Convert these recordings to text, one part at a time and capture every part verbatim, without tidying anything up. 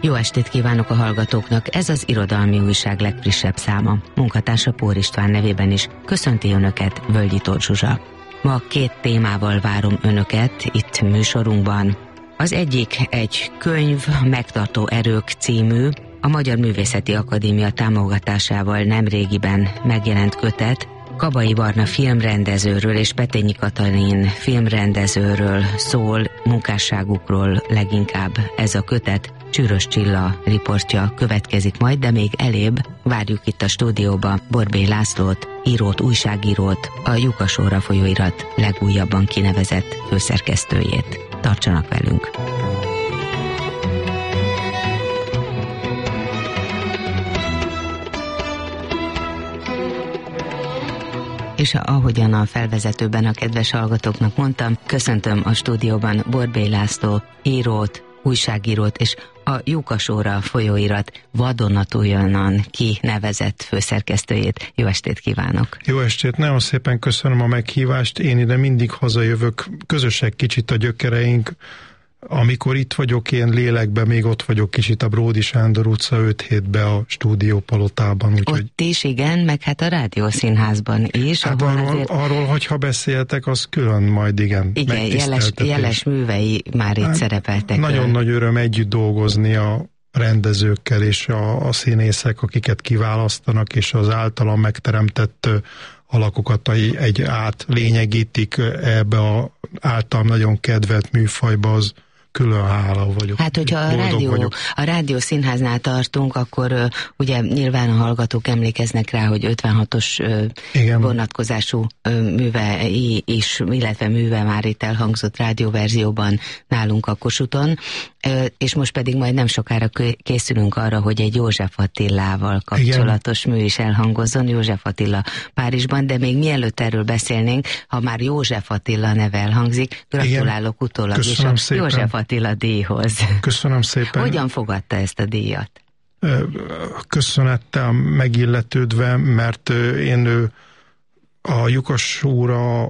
Jó estét kívánok a hallgatóknak, ez az Irodalmi Újság legfrissebb száma. Munkatársa Pór István nevében is köszönti Önöket Völgyi Tóth Zsuzsa. Ma két témával várom Önöket itt műsorunkban. Az egyik egy könyv, Megtartó erők című, a Magyar Művészeti Akadémia támogatásával nemrégiben megjelent kötet, Kabai Barna filmrendezőről és Petényi Katalin filmrendezőről szól, munkásságukról leginkább ez a kötet. Csűrös Csilla riportja következik majd, de még elébb várjuk itt a stúdióba Borbély Lászlót, írót, újságírót, a Lyukasóra folyóirat legújabban kinevezett főszerkesztőjét. Tartsanak velünk! És ahogyan a felvezetőben a kedves hallgatóknak mondtam, köszöntöm a stúdióban Borbély László írót, újságírót és a Lyukasóra folyóirat vadonatújonnan kinevezett főszerkesztőjét. Jó estét kívánok! Jó estét! Nagyon szépen köszönöm a meghívást. Én ide mindig hazajövök. Közösek kicsit a gyökereink. Amikor itt vagyok, én lélekben még ott vagyok kicsit a Bródi Sándor utca öt hétbe a stúdiópalotában. Úgyhogy... Ott is, igen, meg hát a Rádiószínházban is. Hát arról, azért... arról, hogyha beszéltek, az külön majd igen. Igen, jeles, jeles művei már itt hát, szerepeltek. Nagyon nagy öröm együtt dolgozni a rendezőkkel és a, a színészek, akiket kiválasztanak, és az általam megteremtett alakokat egy át lényegítik ebbe a általam nagyon kedvelt műfajba, az külön hála vagyok. Hát, hogyha a rádió, a rádió színháznál tartunk, akkor uh, ugye nyilván a hallgatók emlékeznek rá, hogy ötvenhatos uh, vonatkozású uh, műve is, illetve műve már itt elhangzott rádióverzióban nálunk a Kossuthon, uh, és most pedig majd nem sokára készülünk arra, hogy egy József Attilával kapcsolatos igen. mű is elhangozzon, József Attila Párizsban, de még mielőtt erről beszélnénk, ha már József Attila neve elhangzik, gratulálok igen. utólag Köszönöm is a szépen. József Attila díjhoz. Köszönöm szépen. Hogyan fogadta ezt a díjat? Köszönettel megilletődve, mert én a Lyukasóra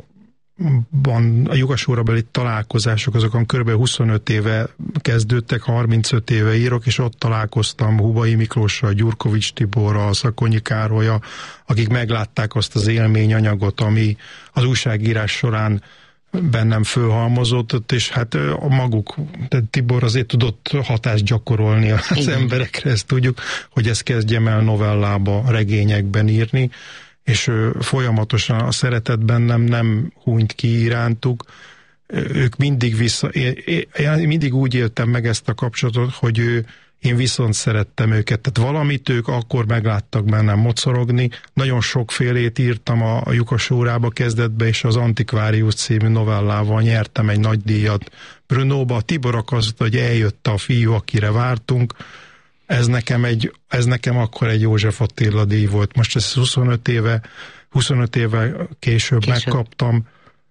a Lyukasórabeli találkozások azokon kb. huszonöt éve kezdődtek, harmincöt éve írok, és ott találkoztam Hubay Miklóssal, Gyurkovics Tiborral, Szakonyi Károlyal, akik meglátták azt az élményanyagot, ami az újságírás során bennem fölhalmozódott, és hát a maguk, tehát Tibor azért tudott hatást gyakorolni az igen. emberekre, ezt tudjuk, hogy ezt kezdjem el novellába, regényekben írni, és folyamatosan a szeretet bennem nem hunyt ki irántuk. Ők mindig vissza, én, én mindig úgy éltem meg ezt a kapcsolatot, hogy ő, én viszont szerettem őket. Tehát valamit ők akkor megláttak bennem mocorogni. Nagyon sokfélét írtam a, a Lyukasórába kezdetbe, és az Antikvárius című novellával nyertem egy nagy díjat Brnóba. A Tibor azt, hogy eljött a fiú, akire vártunk. Ez nekem, egy, ez nekem akkor egy József Attila díj volt. Most ezt huszonöt éve, huszonöt éve később, később. megkaptam.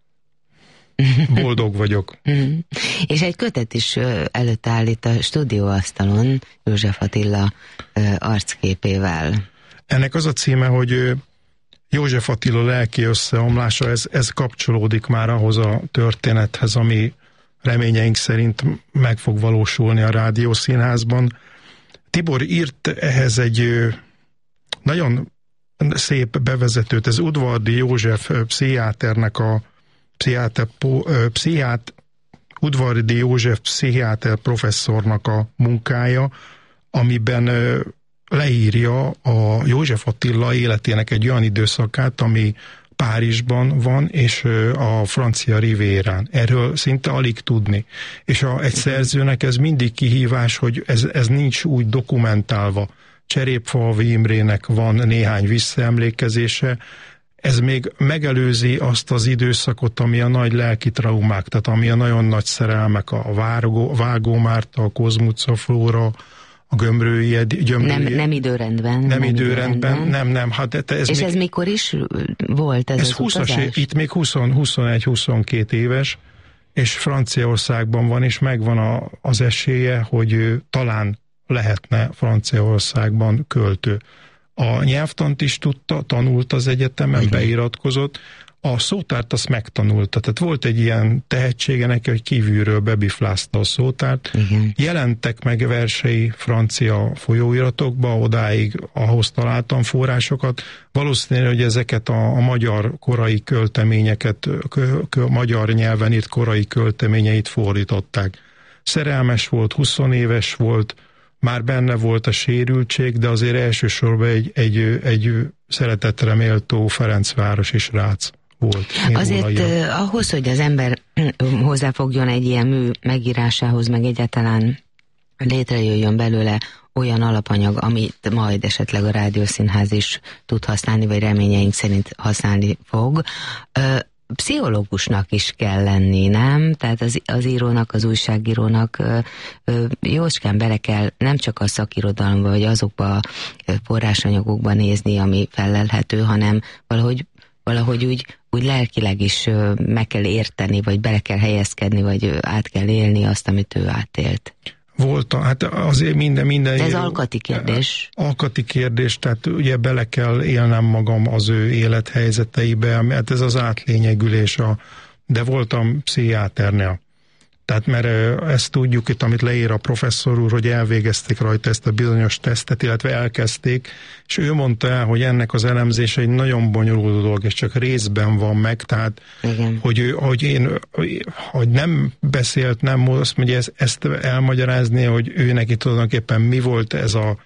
Boldog vagyok. És egy kötet is előtt állít a stúdióasztalon József Attila arcképével. Ennek az a címe, hogy József Attila lelki összeomlása, ez, ez kapcsolódik már ahhoz a történethez, ami reményeink szerint meg fog valósulni a Rádiószínházban. Tibor írt ehhez egy nagyon szép bevezetőt, ez Udvardy József pszichiáternek a pszichiáter, pszichiát, Udvardy József pszichiáter professzornak a munkája, amiben leírja a József Attila életének egy olyan időszakát, ami Párizsban van, és a francia rivérán. Erről szinte alig tudni. És a, egy szerzőnek ez mindig kihívás, hogy ez, ez nincs úgy dokumentálva. Cserépfalvi Imrének van néhány visszaemlékezése, ez még megelőzi azt az időszakot, ami a nagy lelki traumák, tehát ami a nagyon nagy szerelmek, a Vágó, Vágó Márta, a Kozmuca Flóra, a Gömrői, Gyömrői. Nem, nem időrendben. Nem, nem időrendben, időrendben, nem, nem. Hát ez és még, ez mikor is volt ez, ez az húszas, utazás? Itt még huszonegy-huszonkettő éves, és Franciaországban van, és megvan a, az esélye, hogy talán lehetne Franciaországban költő. A nyelvtant is tudta, tanult az egyetemen, igen. beiratkozott. a szótárt azt megtanulta, tehát volt egy ilyen tehetsége neki, hogy kívülről bebiflázta a szótárt. Igen. Jelentek meg versei francia folyóiratokba, odáig ahhoz találtam forrásokat. Valószínű, hogy ezeket a, a magyar korai költeményeket, kö, kö, magyar nyelven írt korai költeményeit fordították. Szerelmes volt, huszonéves volt, már benne volt a sérültség, de azért elsősorban egy, egy, egy szeretetre méltó Ferencváros és Rác volt. Azért uh, ahhoz, hogy az ember hozzáfogjon egy ilyen mű megírásához, meg egyáltalán létrejöjjön belőle olyan alapanyag, amit majd esetleg a Rádiószínház is tud használni, vagy reményeink szerint használni fog, uh, pszichológusnak is kell lenni, nem? Tehát az, az írónak, az újságírónak ö, ö, jócskán bele kell nem csak a szakirodalomba, vagy azokba a forrásanyagokba nézni, ami felelhető, hanem valahogy, valahogy úgy, úgy lelkileg is ö, meg kell érteni, vagy bele kell helyezkedni, vagy ö, át kell élni azt, amit ő átélt. Volt, hát azért minden, minden... De ez író, alkati kérdés. Alkati kérdés, tehát ugye bele kell élnem magam az ő élethelyzeteibe, mert ez az átlényegülés, a, de voltam pszichiáternél. Tehát mert ezt tudjuk itt, amit leír a professzor úr, hogy elvégezték rajta ezt a bizonyos tesztet, illetve elkezdték, és ő mondta el, hogy ennek az elemzése egy nagyon bonyolult dolog, és csak részben van meg, tehát hogy, hogy én hogy nem beszélt, nem azt mondja, ezt, ezt elmagyarázni, hogy ő neki tulajdonképpen mi volt ez a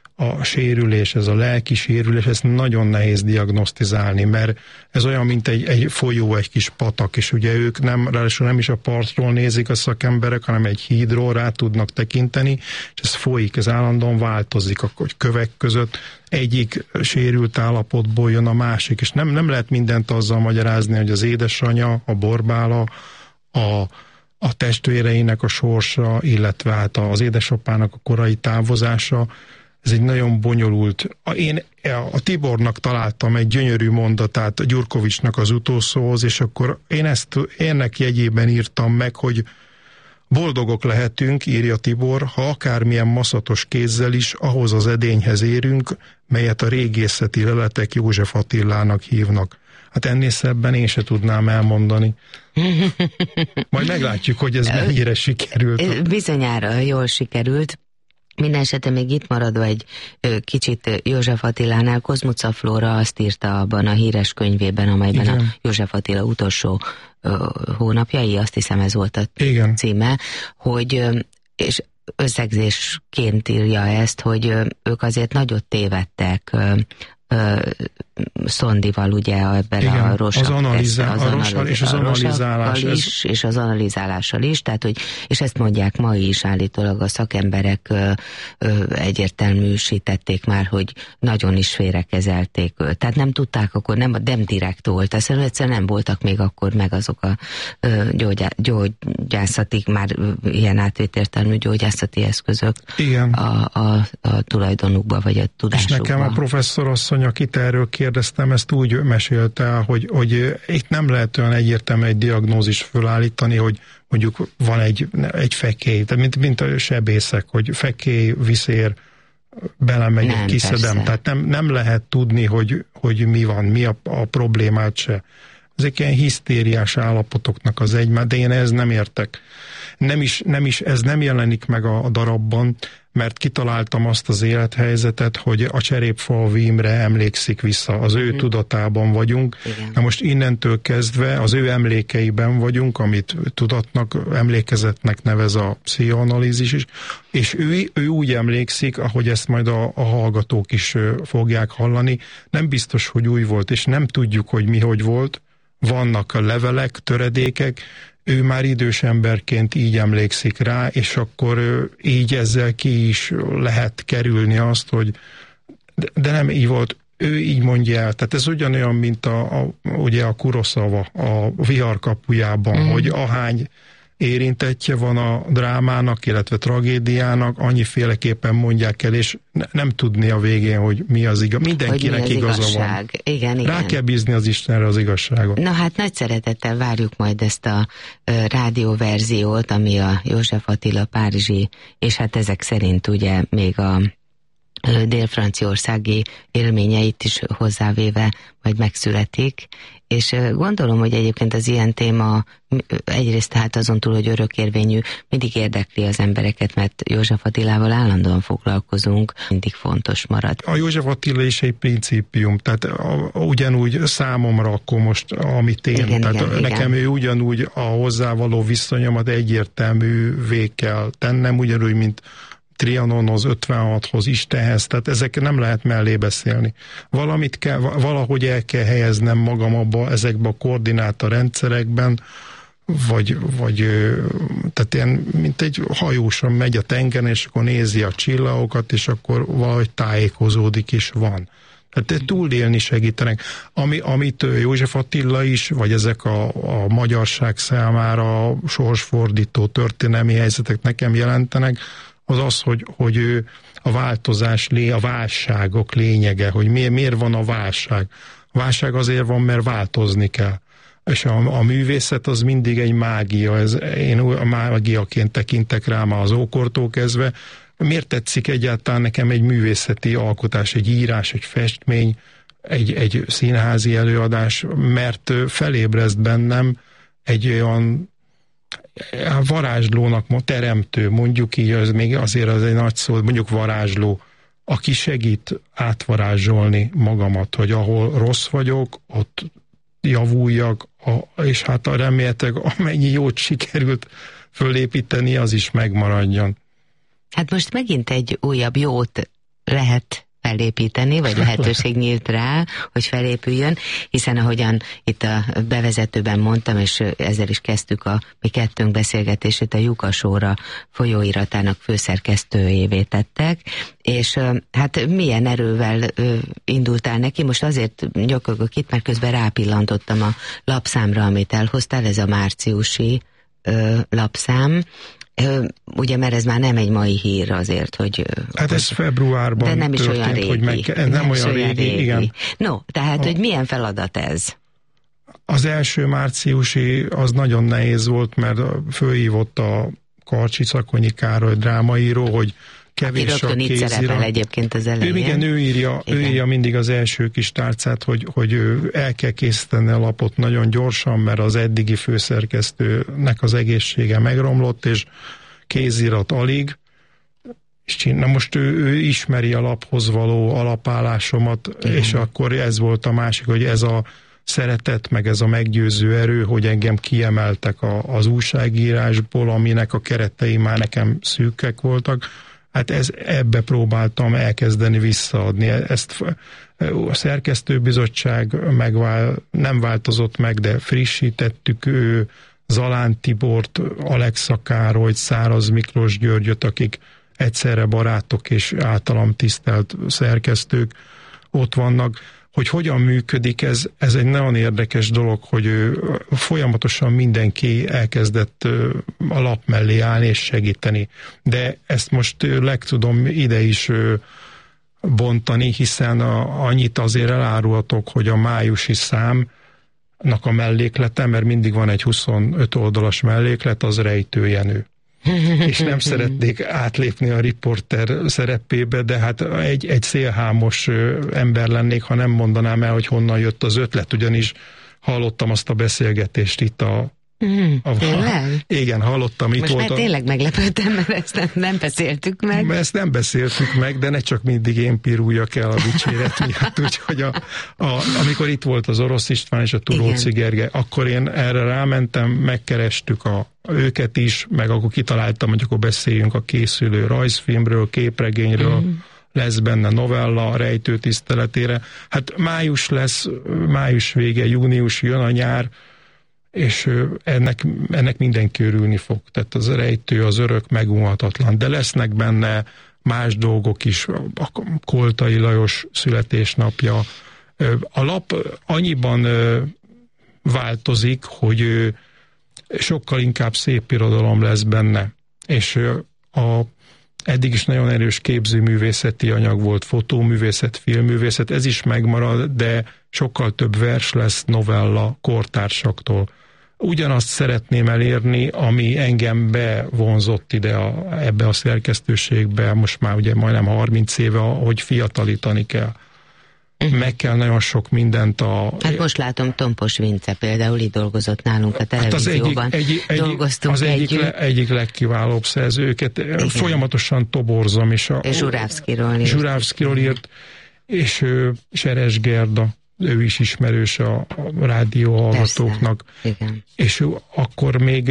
a sérülés, ez a lelki sérülés, ezt nagyon nehéz diagnosztizálni, mert ez olyan, mint egy, egy folyó, egy kis patak, és ugye ők nem, ráadásul nem is a partról nézik a szakemberek, hanem egy hídról rá tudnak tekinteni, és ez folyik, ez állandóan változik, hogy kövek között egyik sérült állapotból jön a másik, és nem, nem lehet mindent azzal magyarázni, hogy az édesanyja, a borbála, a a testvéreinek a sorsa, illetve hát az édesapának a korai távozása. Ez egy nagyon bonyolult. Én a Tibornak találtam egy gyönyörű mondatát a Gyurkovicsnak az utószóhoz, és akkor én ezt ennek jegyében írtam meg, hogy boldogok lehetünk, írja Tibor, ha akármilyen maszatos kézzel is ahhoz az edényhez érünk, melyet a régészeti leletek József Attilának hívnak. Hát ennél szebben én se tudnám elmondani. Majd meglátjuk, hogy ez mennyire sikerült. Bizonyára jól sikerült. Mindenesetre még itt maradva egy ö, kicsit József Attilánál, Kozmuca Flóra azt írta abban a híres könyvében, amelyben igen. a József Attila utolsó ö, hónapjai, azt hiszem ez volt a igen. címe, hogy, ö, és összegzésként írja ezt, hogy ö, ők azért nagyot tévedtek, ö, Szondival ugye ebben igen, a rosak, az analizá- az a rosak, és az analizálás is, és az analizálással is, tehát hogy, és ezt mondják ma is állítólag a szakemberek ö, ö, egyértelműsítették már, hogy nagyon is félrekezelték, tehát nem tudták akkor, nem, nem direkt volt, azt egyszerűen nem voltak még akkor meg azok a ö, gyógyá, gyógyászati, már ilyen átvétértelmű gyógyászati eszközök igen. A, a, a tulajdonukba, vagy a tudásukba. És nekem a professzor asszony, akit erről kérdeztem, ezt úgy mesélte, hogy, hogy itt nem lehet olyan egyértelmű egy diagnózis fölállítani, hogy mondjuk van egy, egy fekély, tehát mint, mint a sebészek, hogy fekély, viszér, belemegyek, kiszedem. Persze. Tehát nem, nem lehet tudni, hogy, hogy mi van, mi a, a problémát se. Ezek ilyen hisztériás állapotoknak az egy, de én ez nem értek. Nem is, nem is, ez nem jelenik meg a, a darabban, mert kitaláltam azt az élethelyzetet, hogy a Cserépfalvi Imre emlékszik vissza, az ő mm. tudatában vagyunk. Igen. Na most innentől kezdve az ő emlékeiben vagyunk, amit tudatnak, emlékezetnek nevez a pszichoanalízis is, és ő, ő úgy emlékszik, ahogy ezt majd a, a hallgatók is fogják hallani. Nem biztos, hogy új volt, és nem tudjuk, hogy mi hogy volt. Vannak a levelek, töredékek, ő már idős emberként így emlékszik rá, és akkor így ezzel ki is lehet kerülni azt, hogy de, de nem így volt, ő így mondja el. Tehát ez ugyanolyan, mint a, a, ugye a Kuroszava a Vihar kapujában, mm. hogy ahány érintettje van a drámának, illetve tragédiának, annyiféleképpen mondják el, és ne, nem tudni a végén, hogy mi az igaz. Mindenkinek az igaza igazság. Van. Igen, igen. Rá kell bízni az Istenre az igazságot. Na hát nagy szeretettel várjuk majd ezt a uh, rádióverziót, ami a József Attila párizsi, és hát ezek szerint ugye még a dél-franciaországi élményeit is hozzávéve majd megszületik, és gondolom, hogy egyébként az ilyen téma egyrészt tehát azon túl, hogy örökérvényű, mindig érdekli az embereket, mert József Attilával állandóan foglalkozunk, mindig fontos marad. A József Attila is egy principium, tehát a, ugyanúgy számomra akkor most, amit én, igen, tehát igen, nekem igen. ő ugyanúgy a hozzávaló viszonyomat egyértelművé kell tennem, ugyanúgy, mint Trianonhoz, ötvenhathoz, Istenhez, tehát ezek nem lehet mellé beszélni. Valamit kell, valahogy el kell helyeznem magam abba, ezekbe a koordináta rendszerekben, vagy, vagy tehát ilyen, mint egy hajósan megy a tengeren, és akkor nézi a csillagokat, és akkor valahogy tájékozódik, és van. Tehát túlélni segítenek. Ami, amit József Attila is, vagy ezek a, a magyarság számára sorsfordító történelmi helyzetek nekem jelentenek, az az, hogy, hogy ő a változás, a válságok lényege, hogy miért, miért van a válság. A válság azért van, mert változni kell. És a, a művészet az mindig egy mágia, ez, én a mágiaként tekintek rá már az ókortól kezdve. Miért tetszik egyáltalán nekem egy művészeti alkotás, egy írás, egy festmény, egy, egy színházi előadás, mert felébreszt bennem egy olyan varázslónak, teremtő, mondjuk így, az még azért az egy nagy szó, mondjuk varázsló, aki segít átvarázsolni magamat, hogy ahol rossz vagyok, ott javuljak, a, és hát a remélhetőleg amennyi jót sikerült fölépíteni, az is megmaradjon. Hát most megint egy újabb jót lehet felépíteni, vagy lehetőség nyílt rá, hogy felépüljön, hiszen ahogyan itt a bevezetőben mondtam, és ezzel is kezdtük a mi kettőnk beszélgetését, a Lyukas óra folyóiratának főszerkesztőjévé tettek, és hát milyen erővel indultál neki, most azért nyökögök itt, mert közben rápillantottam a lapszámra, amit elhoztál, ez a márciusi ö, lapszám, ugye, mert ez már nem egy mai hír azért, hogy... Hát ez februárban de nem is történt, olyan régi. hogy meg, nem, nem olyan, olyan régi, régi, igen. No, tehát, a, hogy milyen feladat ez? Az első márciusi az nagyon nehéz volt, mert fölhívott a Karcsi Szakonyi Károly drámaíró, hogy kevés a kézira. Egyébként az elején. Ő, igen, ő írja, igen. ő írja mindig az első kis tárcát, hogy, hogy el kell készíteni a lapot nagyon gyorsan, mert az eddigi főszerkesztőnek az egészsége megromlott, és kézirat alig. És na most ő, ő ismeri a laphoz való alapállásomat, igen. és akkor ez volt a másik, hogy ez a szeretet, meg ez a meggyőző erő, hogy engem kiemeltek a, az újságírásból, aminek a keretei már nekem szűkek voltak. Hát ez, ebbe próbáltam elkezdeni visszaadni. Ezt a szerkesztőbizottság megvál, nem változott meg, de frissítettük. Ő, Zalán Tibort, Alexa Károlyt, Száraz Miklós Györgyöt, akik egyszerre barátok és általam tisztelt szerkesztők ott vannak. Hogy hogyan működik, ez, ez egy nagyon érdekes dolog, hogy folyamatosan mindenki elkezdett a lap mellé állni és segíteni. De ezt most leg tudom ide is bontani, hiszen a, annyit azért elárulhatok, hogy a májusi számnak a melléklete, mert mindig van egy huszonöt oldalas melléklet, az Rejtő Jenő. És nem szeretnék átlépni a riporter szerepébe, de hát egy, egy szélhámos ember lennék, ha nem mondanám el, hogy honnan jött az ötlet, ugyanis hallottam azt a beszélgetést itt a... Mm, a tényleg? Igen, hallottam. Itt most volt már a, tényleg meglepődtem, mert ezt nem, nem beszéltük meg. Ezt nem beszéltük meg, de ne csak mindig én piruljak el a dicséret miatt, úgyhogy a, a, amikor itt volt az Orosz István és a Turóczy Gergely, akkor én erre rámentem, megkerestük a őket is, meg akkor kitaláltam, hogy akkor beszéljünk a készülő rajzfilmről, képregényről, mm. lesz benne novella Rejtő tiszteletére. Hát május lesz, május vége, június, jön a nyár, és ennek, ennek mindenki örülni fog. Tehát az Rejtő, az örök megunhatatlan. De lesznek benne más dolgok is, a Koltai Lajos születésnapja. A lap annyiban változik, hogy sokkal inkább szép irodalom lesz benne. És a, eddig is nagyon erős képzőművészeti anyag volt, fotóművészet, filmművészet, ez is megmarad, de sokkal több vers lesz, novella kortársaktól. ugyanazt szeretném elérni, ami engem bevonzott ide a, ebbe a szerkesztőségbe, most már ugye majdnem harminc éve, hogy fiatalítani kell. Meg kell nagyon sok mindent a... Hát most látom, Tompos Vince például itt dolgozott nálunk a televízióban. Hát az egyik, egyik, Dolgoztunk az egyik, együtt. Le, egyik legkiválóbb szerzőket. Igen. Folyamatosan toborzom. És, a, és Zsurávszkiról írt. Zsurávszkiról írt, és Seres Gerda, ő is ismerős a, a rádió hallgatóknak. Igen. És akkor még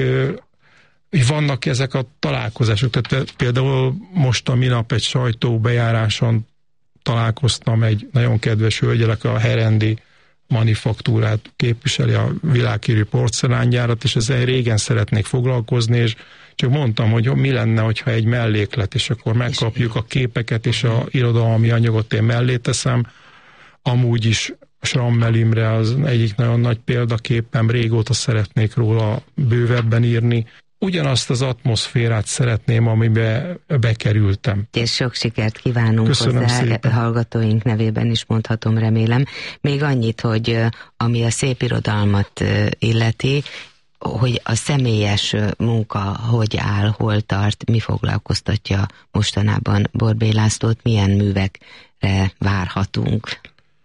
vannak ezek a találkozások. Tehát például most a minap egy sajtóbejáráson találkoztam egy nagyon kedves hölgyel, aki a Herendi manufaktúrát képviseli, a világhírű porcelángyárat, és ezzel régen szeretnék foglalkozni, és csak mondtam, hogy mi lenne, hogyha egy melléklet, és akkor megkapjuk a képeket, és a irodalmi anyagot én mellé teszem. Amúgy is Schrammel Imre az egyik nagyon nagy példaképem, régóta szeretnék róla bővebben írni. Ugyanazt az atmoszférát szeretném, amibe bekerültem. És sok sikert kívánunk Köszönöm hozzá, szépen. Hallgatóink nevében is mondhatom, remélem. Még annyit, hogy ami a szép irodalmat illeti, hogy a személyes munka hogy áll, hol tart, mi foglalkoztatja mostanában Borbély Lászlót, milyen művekre várhatunk?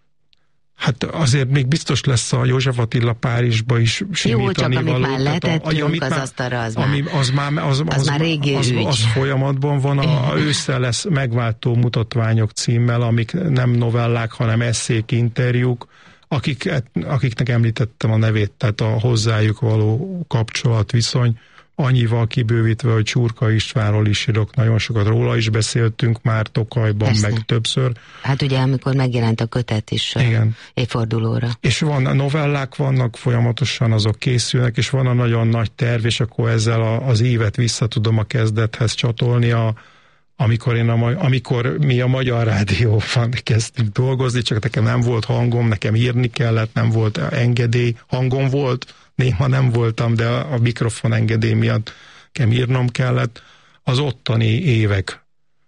Hát azért még biztos lesz a József Attila Párizsba is simítani való. Jó, csak amit már letettünk az már, asztalra, az, ami, már, az, már, az, az, az már régi az, ügy. Az folyamatban van, a, ősszel lesz megváltó mutatványok címmel, amik nem novellák, hanem eszék, interjúk, akik, akiknek említettem a nevét, tehát a hozzájuk való kapcsolatviszony, annyival kibővítve, hogy Csurka Istvánról is írok, nagyon sokat róla is beszéltünk már Tokajban, Persze. meg többször. Hát ugye, amikor megjelent a kötet is Igen. évfordulóra. És van, a novellák vannak, folyamatosan azok készülnek, és van a nagyon nagy terv, és akkor ezzel a, az évet vissza tudom a kezdethez csatolni, a, amikor, én a, amikor mi a Magyar Rádióban kezdtünk dolgozni, csak nekem nem volt hangom, nekem írni kellett, nem volt engedély, hangom volt, néha nem voltam, de a mikrofon engedély miatt nekem írnom kellett. Az ottani évek,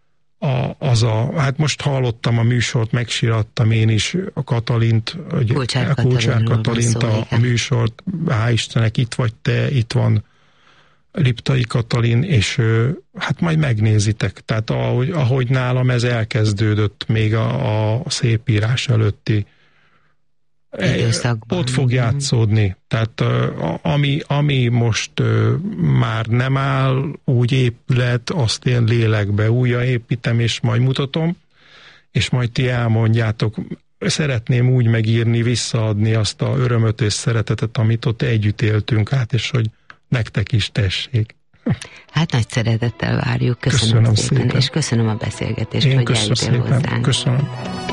a, az a, hát most hallottam a műsort, megsirattam én is a Katalint, Kulcsár a Kulcsár Katalint, a, a műsort, hál' Istennek, itt vagy te, itt van Liptai Katalin, és hát majd megnézitek. Tehát ahogy, ahogy nálam ez elkezdődött még a, a szépírás előtti időszakban. Ott fog játszódni. Tehát ami, ami most már nem áll, úgy épület, azt én lélekbe újra építem, és majd mutatom, és majd ti elmondjátok. Szeretném úgy megírni, visszaadni azt a örömöt és szeretetet, amit ott együtt éltünk át, és hogy nektek is tessék. Hát nagy szeretettel várjuk. Köszönöm, köszönöm szépen, szépen, és köszönöm a beszélgetést, én hogy eljöttél hozzánk. Köszönöm.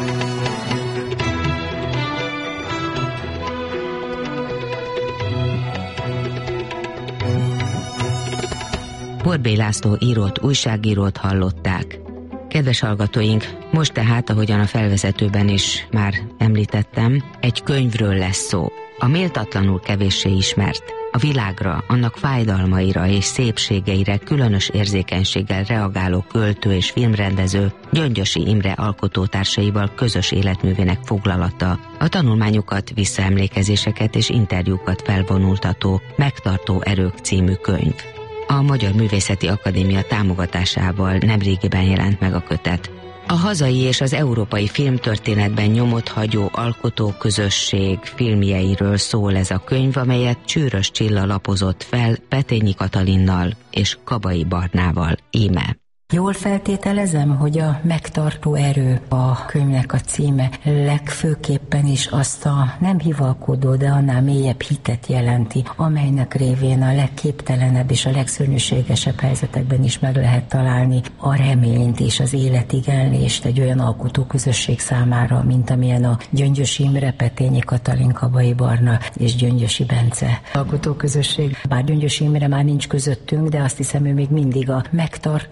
Borbély László írót, újságírót hallották. Kedves hallgatóink, most tehát, ahogyan a felvezetőben is már említettem, egy könyvről lesz szó. A méltatlanul kevéssé ismert, a világra, annak fájdalmaira és szépségeire különös érzékenységgel reagáló költő és filmrendező Gyöngyösi Imre alkotótársaival közös életművének foglalata, a tanulmányokat, visszaemlékezéseket és interjúkat felvonultató Megtartó erők című könyv. A Magyar Művészeti Akadémia támogatásával nemrégiben jelent meg a kötet. A hazai és az európai filmtörténetben nyomot hagyó alkotóközösség filmjeiről szól ez a könyv, amelyet Csőrös Csilla lapozott fel Petényi Katalinnal és Kabai Barnával. Íme. Jól feltételezem, hogy a Megtartó erő a könyvnek a címe, legfőképpen is azt a nem hivalkodó, de annál mélyebb hitet jelenti, amelynek révén a legképtelenebb és a legszörnyűségesebb helyzetekben is meg lehet találni a reményt és az életigenlést egy olyan alkotóközösség számára, mint amilyen a Gyöngyösi Imre, Petényi Katalin, Kabai Barna és Gyöngyösi Bence alkotóközösség. Bár Gyöngyösi Imre már nincs közöttünk, de azt hiszem, ő még mindig a megtartó erő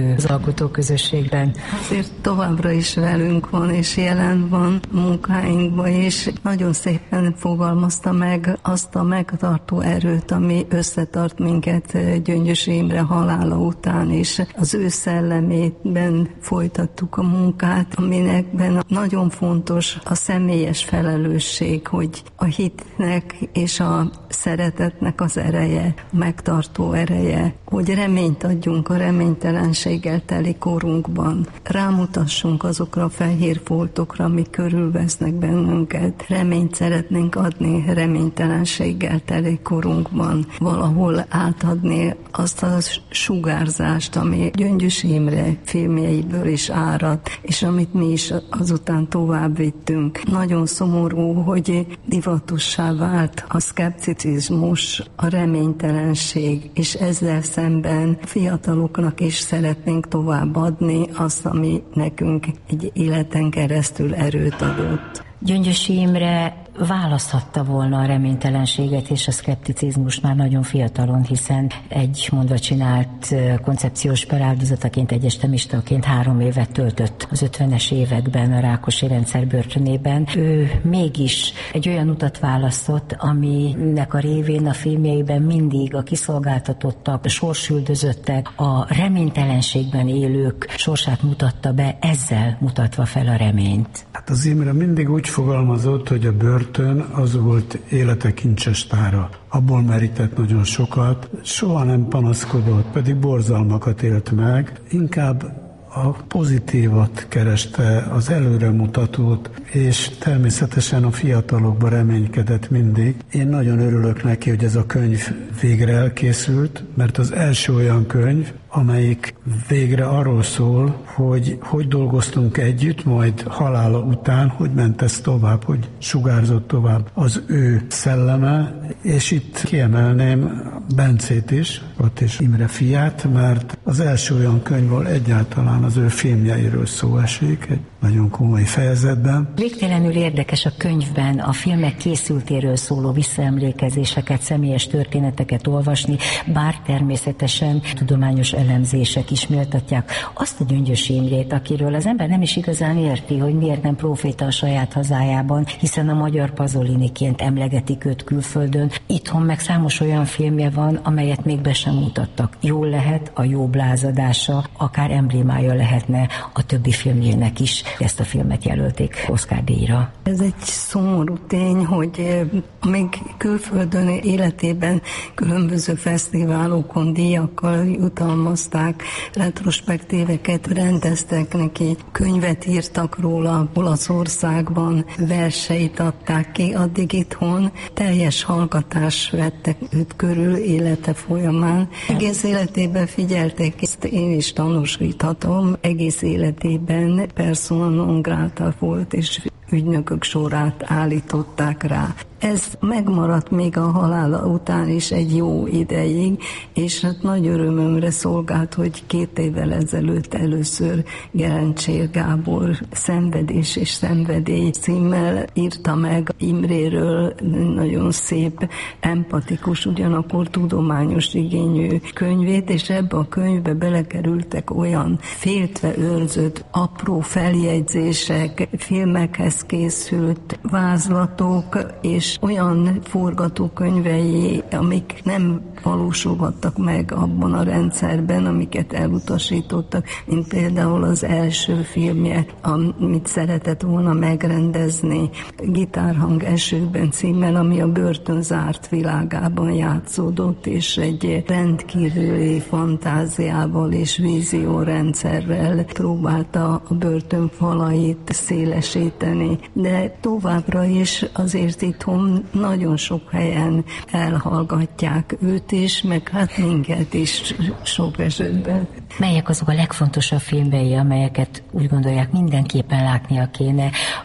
ő az alkotóközösségben? Azért továbbra is velünk van, és jelen van munkáinkban, és nagyon szépen fogalmazta meg azt a megtartó erőt, ami összetart minket Gyöngyös Imre halála után is. Az ő szellemében folytattuk a munkát, aminekben nagyon fontos a személyes felelősség, hogy a hitnek és a szeretetnek az ereje, a megtartó ereje, hogy reményt adjunk a reménytelenséggel teli korunkban. Rámutassunk azokra a fehér foltokra, amik körülvesznek bennünket. Reményt szeretnénk adni reménytelenséggel teli korunkban. Valahol átadni azt a sugárzást, ami Gyöngyös Imre filmjeiből is árad, és amit mi is azután tovább vittünk. Nagyon szomorú, hogy divatossá vált a szkepticizmus, a reménytelenség, és ezzel szemben fiataloknak is szeretnénk továbbadni azt, ami nekünk egy életen keresztül erőt adott. Gyöngyös Imre választhatta volna a reménytelenséget és a szkepticizmust már nagyon fiatalon, hiszen egy mondva csinált koncepciós peráldozataként, egyestemistaként három évet töltött az ötvenes években a Rákosi rendszer börtönében. Ő mégis egy olyan utat választott, aminek a révén a filmjeiben mindig a kiszolgáltatottak, a sorsüldözöttek, a reménytelenségben élők sorsát mutatta be, ezzel mutatva fel a reményt. Hát az Imre mindig úgy fogalmazott, hogy a börtön az volt élete kincses tára. Abból merített nagyon sokat, soha nem panaszkodott, pedig borzalmakat élt meg, inkább a pozitívat kereste, az előremutatót, és természetesen a fiatalokba reménykedett mindig. Én nagyon örülök neki, hogy ez a könyv végre elkészült, mert az első olyan könyv, amelyik végre arról szól, hogy hogy dolgoztunk együtt, majd halála után, hogy ment ez tovább, hogy sugárzott tovább az ő szelleme, és itt kiemelném Bencét is, ott is Imre fiát, mert az első olyan könyv, ahol egyáltalán az ő filmjeiről szó esik, egy nagyon komoly fejezetben. Végtelenül érdekes a könyvben a filmek készültéről szóló visszaemlékezéseket, személyes történeteket olvasni, bár természetesen tudományos elemzések is méltatják azt a Gyöngyös Imrét, akiről az ember nem is igazán érti, hogy miért nem próféta a saját hazájában, hiszen a magyar Pazoliniként emlegetik őt külföldön. Itthon meg számos olyan filmje van, amelyet még be sem mutattak. Jól lehet, a jobb lázadása akár emblémája lehetne a többi filmjének is. Ezt a filmet jelölték Oscar-díjra. Ez egy szomorú tény, hogy még külföldön életében különböző fesztiválokon díjakkal jutalmazták, retrospektíveket rendeztek neki, könyvet írtak róla, Olaszországban verseit adták ki, addig itthon teljes hallgatás vettek őt körül élete folyamán. Egész életében figyelték, ezt én is tanúsíthatom, egész életében persona non grata volt, és ügynökök sorát állították rá. Ez megmaradt még a halála után is egy jó ideig, és hát nagy örömömre szolgált, hogy két évvel ezelőtt először Gerencsér Gábor Szenvedés és szenvedély címmel írta meg Imréről nagyon szép, empatikus, ugyanakkor tudományos igényű könyvét, és ebbe a könyvbe belekerültek olyan féltve őrzött apró feljegyzések, filmekhez készült vázlatok, és olyan forgatókönyvei, amik nem valósulhattak meg abban a rendszerben, amiket elutasítottak, mint például az első filmje, amit szeretett volna megrendezni, Gitárhang esőben címmel, ami a börtön zárt világában játszódott, és egy rendkívüli fantáziával és víziórendszerrel próbálta a börtön falait szélesíteni. De továbbra is azért itthon nagyon sok helyen elhallgatják őt is, meg hát minket is sok esetben. Melyek azok a legfontosabb filmjei, amelyeket úgy gondolják mindenképpen látnia kéne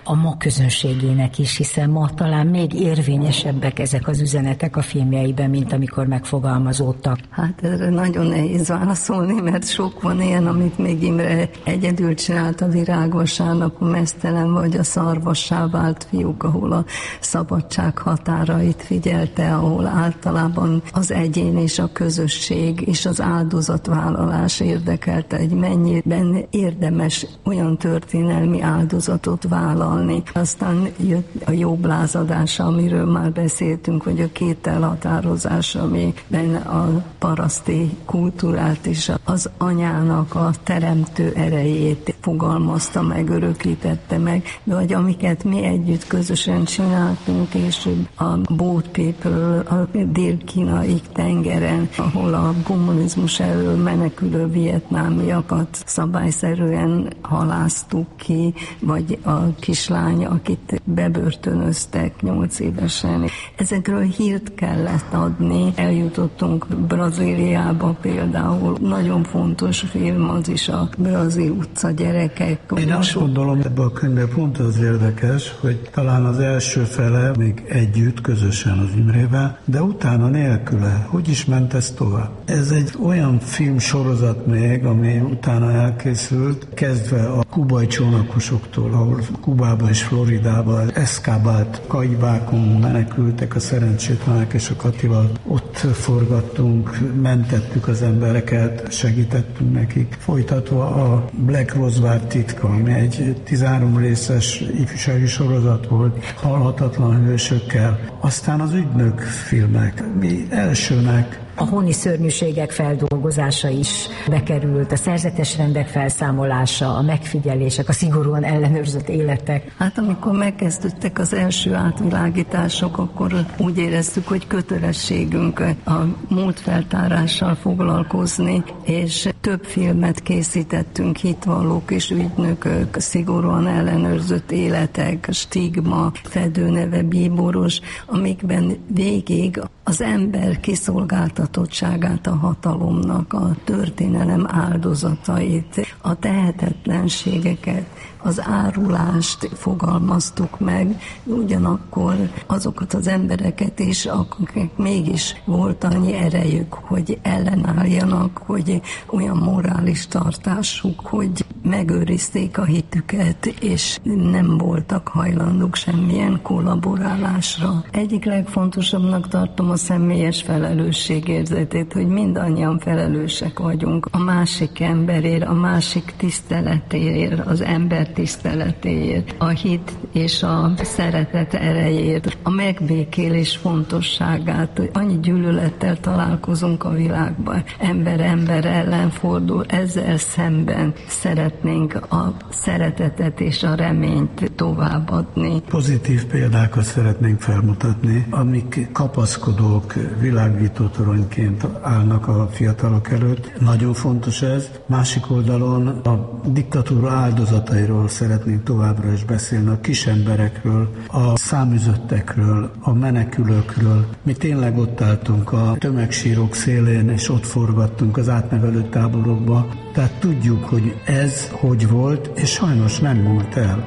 a ma közönségének is, hiszen ma talán még érvényesebbek ezek az üzenetek a filmjeiben, mint amikor megfogalmazódtak. Hát erre nagyon nehéz válaszolni, mert sok van ilyen, amit még Imre egyedül csinált, a Virágvasárnap, a Meztelen vagy a Szarvassá vált fiúk, ahol a szabadság határait figyelte, ahol általában az egyén és a közösség és az áldozatvállalás érdekelte, hogy mennyiben érdemes olyan történelmi áldozatot vállalni. Aztán jött a jobb lázadása, amiről már beszéltünk, vagy a két elhatározás, amiben a paraszti kultúrát és az anyának a teremtő erejét fogalmazta meg, örökítette meg, vagy amiket mi együtt közösen csináltunk később a Boat People, a dél-kínai tengeren, ahol a kommunizmus elől menekülő vietnámiakat szabályszerűen halásztuk ki, vagy a kislány, akit bebörtönöztek nyolc évesen. Ezekről hírt kellett adni. Eljutottunk Brazíliába például. Nagyon fontos film az is, a Brazil utca gyerekek. Én azt gondolom, ebben a könyvben pont az érdekes, hogy talán az első fele még együtt, közösen az Imrével, de utána nélküle. Hogy is ment ez tovább? Ez egy olyan filmsorozat még, ami utána elkészült, kezdve a kubai csónakosoktól, ahol Kubába és Floridába eszkábált kaibákon menekültek a szerencsétlenek, és a Katival ott forgattunk, mentettük az embereket, segítettünk nekik. Folytatva a Black Rose Vár titka, ami egy tizenhárom részes ifjúsági sorozat volt, halhatatlan hősökkel. Aztán az Ügynök filmek. Mi elsőnek a honi szörnyűségek feldolgozása is bekerült, a szerzetes rendek felszámolása, a megfigyelések, a szigorúan ellenőrzött életek. Hát amikor megkezdődtek az első átvilágítások, akkor úgy éreztük, hogy kötelességünk a múltfeltárással foglalkozni, és több filmet készítettünk, Hitvallók és Ügynökök, szigorúan ellenőrzött életek, Stigma, Fedőneve, Bíboros, amikben végig az ember kiszolgáltatottságát a hatalomnak, a történelem áldozatait, a tehetetlenségeket, az árulást fogalmaztuk meg, ugyanakkor azokat az embereket is, akiknek mégis volt annyi erejük, hogy ellenálljanak, hogy olyan morális tartásuk, hogy megőrizték a hitüket, és nem voltak hajlandók semmilyen kollaborálásra. Egyik legfontosabbnak tartom a személyes felelősségérzetét, hogy mindannyian felelősek vagyunk a másik emberért, a másik tiszteletéért, az ember tiszteletéért, a hit és a szeretet erejét, a megbékélés fontosságát. Annyi gyűlölettel találkozunk a világban, ember ember ellen fordul, ezzel szemben szeretnénk a szeretetet és a reményt továbbadni. Pozitív példákat szeretnénk felmutatni, amik kapaszkodók, világító toronyként állnak a fiatalok előtt. Nagyon fontos ez. Másik oldalon a diktatúra áldozatairól szeretnénk továbbra is beszélni, a kisemberekről, a száműzöttekről, a menekülőkről. Mi tényleg ott álltunk a tömegsírok szélén, és ott forgattunk az átnevelő táborokba. Tehát tudjuk, hogy ez hogy volt, és sajnos nem múlt el.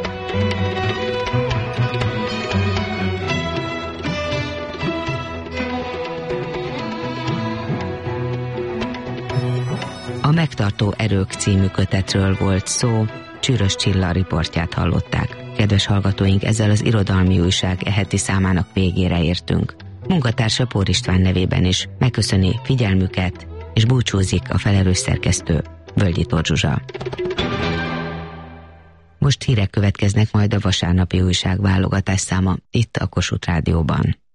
A Megtartó erők című kötetről volt szó, Csűrös Csilla riportját hallották. Kedves hallgatóink, ezzel az irodalmi újság e heti számának végére értünk. Munkatársa Pór István nevében is megköszöni figyelmüket, és búcsúzik a felelős szerkesztő, Völgyi Tóth Zsuzsa. Most hírek következnek, majd a vasárnapi újság válogatás száma itt a Kossuth Rádióban.